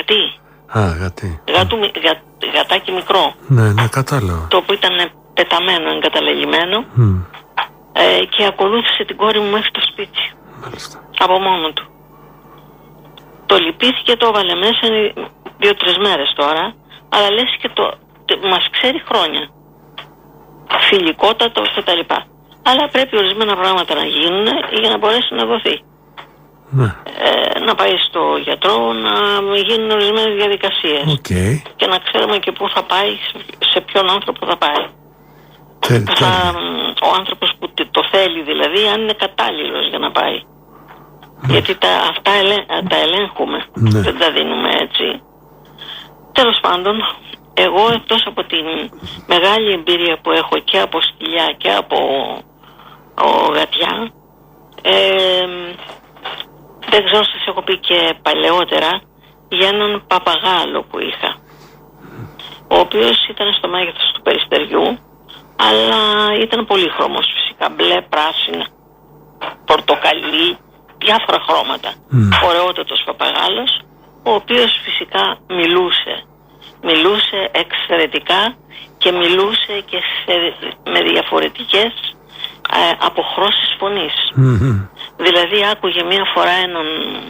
Γατί. Γατί. Γατάκι μικρό. Ναι, κατάλαβα. Το οποίο ήταν πεταμένο, εγκαταλελειμμένο. Και ακολούθησε την κόρη μου μέχρι το σπίτι. Μάλιστα. Από μόνο του. Το λυπήθηκε, το έβαλε μέσα 2-3 μέρες τώρα, αλλά λες και μας ξέρει χρόνια. Φιλικότατο κτλ. Αλλά πρέπει ορισμένα πράγματα να γίνουν για να μπορέσει να δοθεί. Ναι. Να πάει στο γιατρό, να γίνουν ορισμένες διαδικασίες. Και να ξέρουμε και πού θα πάει, σε ποιον άνθρωπο θα πάει. Ο άνθρωπος που το θέλει δηλαδή, αν είναι κατάλληλος για να πάει. Γιατί αυτά τα ελέγχουμε. Δεν τα δίνουμε έτσι. Τέλος πάντων, εγώ εκτός από την μεγάλη εμπειρία που έχω και από σκυλιά και από γατιά, δεν ξέρω, σας έχω πει και παλαιότερα για έναν παπαγάλο που είχα, ο οποίος ήταν στο μέγεθος του περιστεριού, αλλά ήταν πολύχρωμος φυσικά, μπλε, πράσινα, πορτοκαλί, διάφορα χρώματα. Ωραιότατος παπαγάλος, ο οποίος φυσικά μιλούσε εξαιρετικά και μιλούσε και με διαφορετικές αποχρώσεις φωνής. Δηλαδή άκουγε μία φορά έναν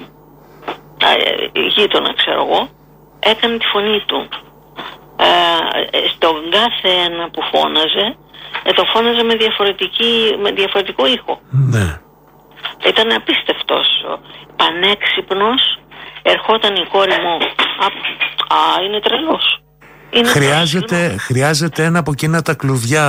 γείτονα, ξέρω εγώ, έκανε τη φωνή του. Στον κάθε ένα που φώναζε, το φώναζε με διαφορετικό ήχο. Ναι. Ήταν απίστευτος, πανέξυπνος. Ερχόταν η κόρη μου, είναι τρελός. Χρειάζεται ένα από εκείνα τα κλουβιά,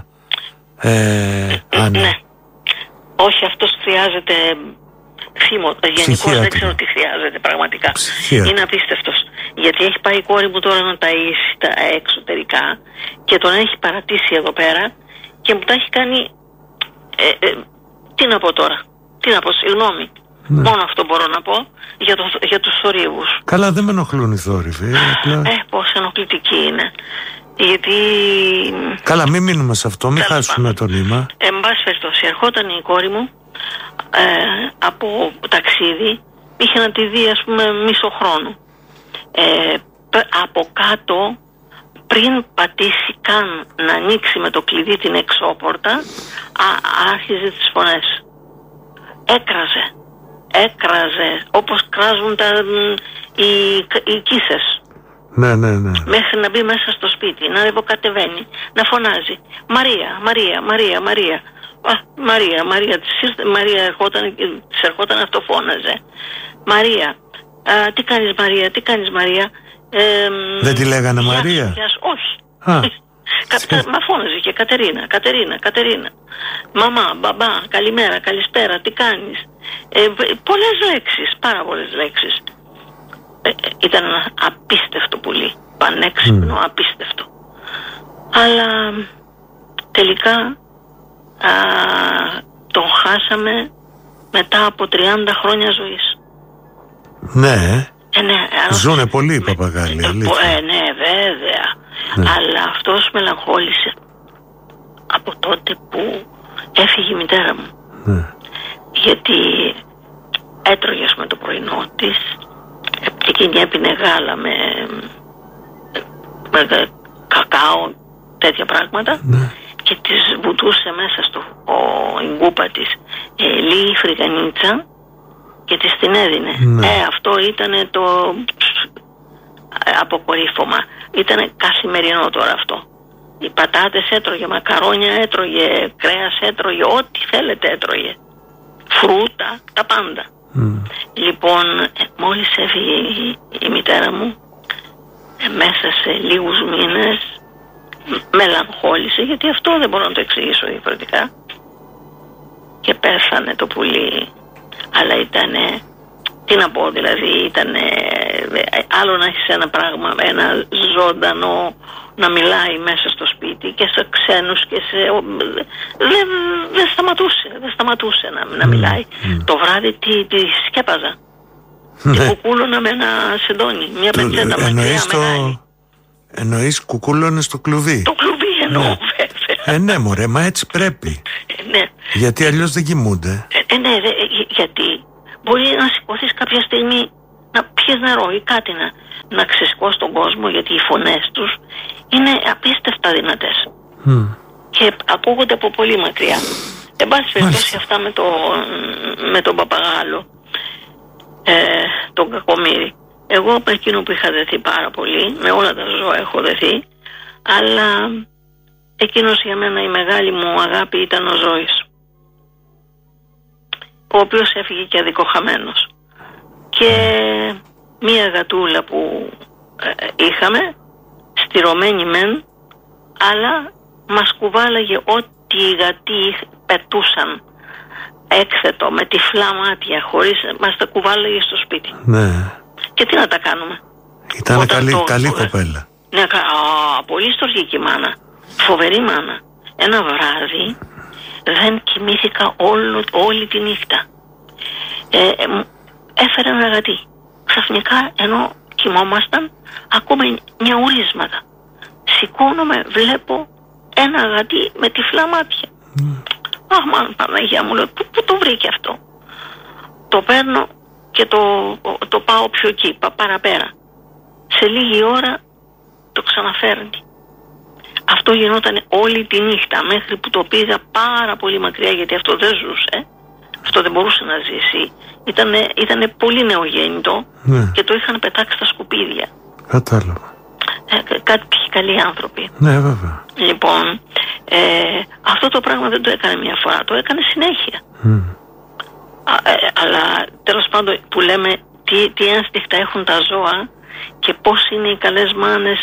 Άννα. Ναι. Όχι, αυτός χρειάζεται γενικώς δεν ξέρω τι χρειάζεται πραγματικά. Είναι απίστευτος. Γιατί έχει πάει η κόρη μου τώρα να ταΐσει τα εξωτερικά και τον έχει παρατήσει εδώ πέρα και μου τα έχει κάνει, τι να πω τώρα, συγγνώμη. Ναι. Μόνο αυτό μπορώ να πω για τους θορύβους. Καλά, δεν με ενοχλούν οι θόρυβοι. Πώς ενοχλητικοί είναι. Γιατί... Καλά, μην μείνουμε σε αυτό, μην χάσουμε το νήμα. Εν πάση περιπτώσει, ερχόταν η κόρη μου από ταξίδι, είχε να τη δει, ας πούμε, μισό χρόνο. Από κάτω, πριν πατήσει καν να ανοίξει με το κλειδί την εξώπορτα, άρχιζε τις φωνές. Έκραζε όπως κράζουν οι κίσες. Ναι. Μέχρι να μπει μέσα στο σπίτι, να ρεβοκατεβαίνει, να φωνάζει Μαρία, της ερχόταν αυτό, φώναζε. Μαρία, τι κάνεις Μαρία. Δεν τη λέγανε Μαρία? Όχι. Μα φώναζε και Κατερίνα. Μαμά, μπαμπά, καλημέρα, καλησπέρα, τι κάνεις. Πολλές λέξεις, πάρα πολλές λέξεις. Ήταν ένα απίστευτο πουλί, πανέξυπνο, απίστευτο. Αλλά τελικά τον χάσαμε μετά από 30 χρόνια ζωής. Ναι. Ζουνε πολλοί οι παπαγάλοι. Ναι, βέβαια. Ναι. Αλλά αυτός μελαγχόλησε από τότε που έφυγε η μητέρα μου. Ναι. Γιατί έτρωγε με το πρωινό της, εκείνη έπινε γάλα με κακάο, τέτοια πράγματα. Ναι. Και της βουτούσε μέσα στο γκούπα της λίγη φρυγανίτσα και της την έδινε. Ναι. Αυτό ήταν το αποκορύφωμα. Ήταν καθημερινό τώρα αυτό. Οι πατάτες έτρωγε, μακαρόνια έτρωγε, κρέας έτρωγε, ό,τι θέλετε έτρωγε. Φρούτα, τα πάντα. Λοιπόν, μόλις έφυγε η μητέρα μου, μέσα σε λίγους μήνες μελαγχόλησε, γιατί αυτό δεν μπορώ να το εξηγήσω διαφορετικά, και πέθανε το πουλί. Αλλά ήτανε, τι να πω, δηλαδή ήτανε άλλο να έχεις ένα πράγμα, ένα ζωντανό να μιλάει μέσα στο σπίτι και σε ξένους και σε... δεν σταματούσε να μιλάει. Το βράδυ τι σκέπαζα. Και κουκούλωνα με ένα σεντόνι, μια πετσέτα μακριά μεγάλη. Εννοείς κουκούλωνε στο κλουβί? Το κλουβί εννοώ, βέβαια. Ναι μωρέ, μα έτσι πρέπει. Ναι. Γιατί αλλιώς δεν κοιμούνται. Ναι, γιατί μπορεί να σηκωθείς κάποια στιγμή να πιεις νερό ή κάτι να ξεσηκώσει τον κόσμο, γιατί οι φωνές τους είναι απίστευτα δυνατές και ακούγονται από πολύ μακριά. Εν πάση περιπτώσει, αυτά με τον Παπαγάλο, τον Κακομοίρη. Εγώ από εκείνο που είχα δεθεί πάρα πολύ, με όλα τα ζώα έχω δεθεί, αλλά εκείνος για μένα η μεγάλη μου αγάπη ήταν ο Ζώης, ο οποίος έφυγε και αδικοχαμένος. Και μία γατούλα που είχαμε, στηρωμένη μεν, αλλά μας κουβάλαγε ό,τι οι γατοί πετούσαν έκθετο, με τυφλά μάτια, χωρίς, μας τα κουβάλαγε στο σπίτι. Ναι. Και τι να τα κάνουμε. Ήταν καλή κοπέλα. Ναι, πολύ στοργική μάνα. Φοβερή μάνα. Ένα βράδυ δεν κοιμήθηκα όλη τη νύχτα. Έφερε ένα γατί. Ξαφνικά, ενώ κοιμόμασταν, ακούμε νιαουρίσματα. Σηκώνομαι, βλέπω ένα γατί με τυφλά μάτια. Αχ, μάνα Παναγία μου, λέω, πού το βρήκε αυτό. Το παίρνω και το πάω πιο εκεί, παραπέρα. Σε λίγη ώρα το ξαναφέρνει. Αυτό γινόταν όλη τη νύχτα, μέχρι που το πήγα πάρα πολύ μακριά, γιατί αυτό δεν ζούσε. Αυτό δεν μπορούσε να ζήσει. Ήτανε πολύ νεογέννητο, και το είχαν πετάξει στα σκουπίδια. Κατάλαβα. Κάποιοι καλοί άνθρωποι. Ναι, βέβαια. Λοιπόν, αυτό το πράγμα δεν το έκανε μια φορά, το έκανε συνέχεια. Αλλά τέλος πάντων, που λέμε τι ένστικτα έχουν τα ζώα και πώς είναι οι καλές μάνες,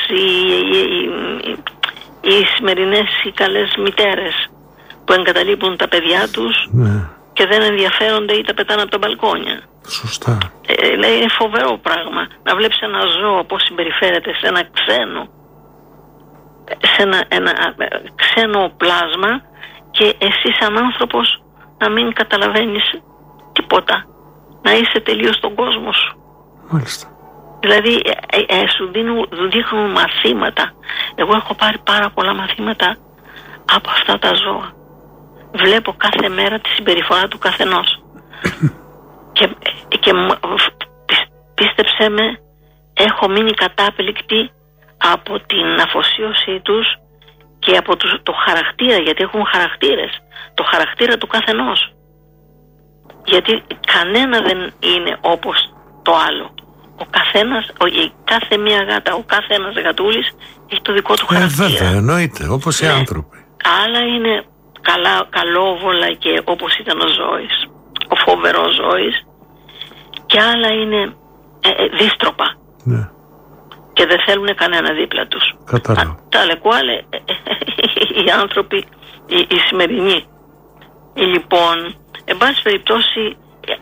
οι σημερινές οι καλές μητέρες που εγκαταλείπουν τα παιδιά τους και δεν ενδιαφέρονται ή τα πετάνε από τα μπαλκόνια. Σωστά. Είναι φοβερό πράγμα να βλέπεις ένα ζώο πώς συμπεριφέρεται σε ένα ξένο, σε ένα ξένο πλάσμα, και εσύ σαν άνθρωπος να μην καταλαβαίνεις τίποτα, να είσαι τελείως στον κόσμο σου. Μάλιστα. Δηλαδή σου δείχνουν μαθήματα. Εγώ έχω πάρει πάρα πολλά μαθήματα από αυτά τα ζώα. Βλέπω κάθε μέρα τη συμπεριφορά του καθενός. και πίστεψέ με, έχω μείνει κατάπληκτη από την αφοσίωσή τους και από το χαρακτήρα, γιατί έχουν χαρακτήρες. Το χαρακτήρα του καθενός. Γιατί κανένα δεν είναι όπως το άλλο. Ο καθένας, κάθε μία γάτα, ο κάθε ένας γατούλης έχει το δικό του χαρακτήρα. Βέβαια, εννοείται, όπως οι άνθρωποι. Άλλα είναι καλόβολα και όπως ήταν ο Ζώης, ο φοβερός Ζώης, και άλλα είναι δύστροπα. Ναι. Και δεν θέλουν κανένα δίπλα τους. Κατάλαβα. Τα λεκουάλε οι άνθρωποι, οι σημερινοί. Λοιπόν, εν πάση περιπτώσει,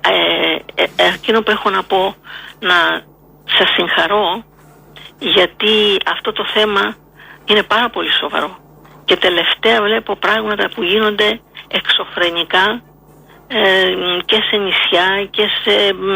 εκείνο που έχω να πω, να σας συγχαρώ, γιατί αυτό το θέμα είναι πάρα πολύ σοβαρό και τελευταία βλέπω πράγματα που γίνονται εξωφρενικά, και σε νησιά και σε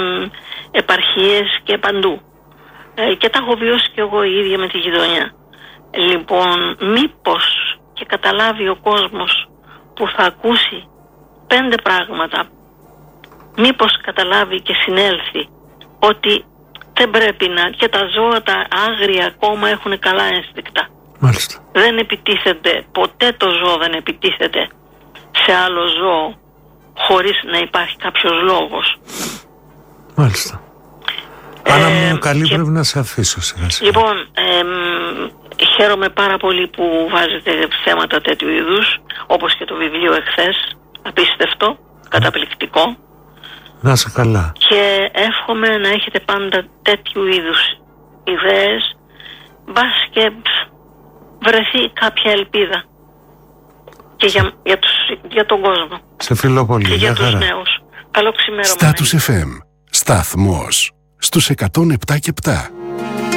επαρχίες και παντού, και τα έχω βιώσει και εγώ η ίδια με τη γειτονιά. Λοιπόν, μήπως και καταλάβει ο κόσμος που θα ακούσει 5 πράγματα, μήπως καταλάβει και συνέλθει ότι δεν πρέπει να, και τα ζώα τα άγρια ακόμα έχουν καλά ένστικτα. Μάλιστα. Δεν επιτίθεται, ποτέ το ζώο δεν επιτίθεται σε άλλο ζώο χωρίς να υπάρχει κάποιος λόγος. Μάλιστα. Άννα μου, καλή, πρέπει να σε αφήσω σιγά σιγά. Λοιπόν, χαίρομαι πάρα πολύ που βάζετε θέματα τέτοιου είδους, όπως και το βιβλίο εχθές, απίστευτο, καταπληκτικό. Να είσαι καλά. Και εύχομαι να έχετε πάντα τέτοιου είδους ιδέες, μπας και βρεθεί κάποια ελπίδα και για τον κόσμο. Σε φιλώ πολύ. Και για τους νέους. Καλό ξημέρωμα. Status FM. Σταθμός στους 107 και 7.